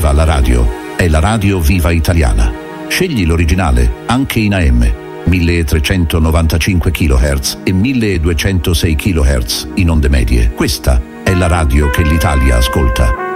cosa la radio. È la radio viva italiana. Scegli l'originale, anche in AM, 1395 kHz e 1206 kHz in onde medie. Questa è la radio che l'Italia ascolta.